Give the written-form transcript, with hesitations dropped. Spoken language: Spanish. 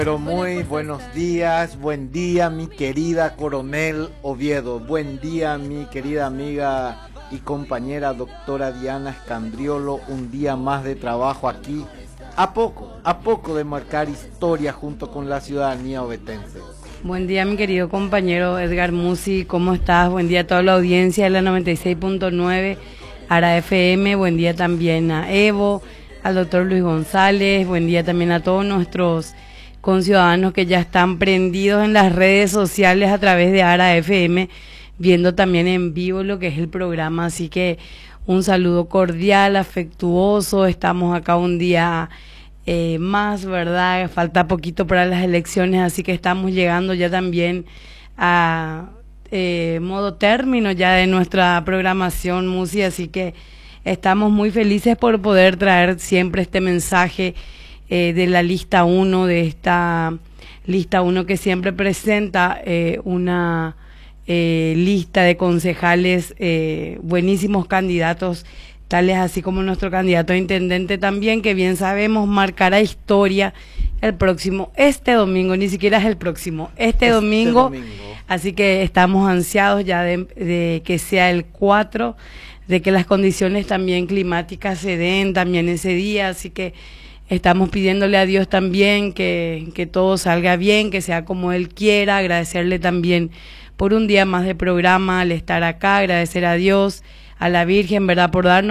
Pero muy buenos días, buen día mi querida Coronel Oviedo, buen día mi querida amiga y compañera doctora Diana Escandriolo, un día más de trabajo aquí, a poco de marcar historia junto con la ciudadanía ovetense. Buen día mi querido compañero Edgar Musi, ¿cómo estás? Buen día a toda la audiencia de la 96.9 Ara FM, buen día también a Evo, al doctor Luis González, buen día también a todos nuestros conciudadanos que ya están prendidos en las redes sociales a través de Ara FM, viendo también en vivo lo que es el programa, así que un saludo cordial, afectuoso, estamos acá un día más, ¿verdad? Falta poquito para las elecciones, así que estamos llegando ya también a modo término ya de nuestra programación, Musi, así que estamos muy felices por poder traer siempre este mensaje de la lista 1, de esta lista 1 que siempre presenta una lista de concejales, buenísimos candidatos, tales así como nuestro candidato a intendente también, que bien sabemos marcará historia este domingo, ni siquiera es el próximo, este domingo, así que estamos ansiados ya de que sea el 4, de que las condiciones también climáticas se den también ese día, así que estamos pidiéndole a Dios también que todo salga bien, que sea como Él quiera, agradecerle también por un día más de programa, al estar acá, agradecer a Dios, a la Virgen, ¿verdad?, por darnos